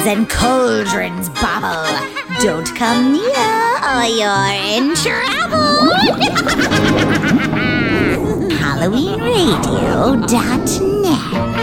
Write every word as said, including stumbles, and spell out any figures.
dragons and cauldrons bubble. Don't come near or you're in trouble. Halloween Radio dot net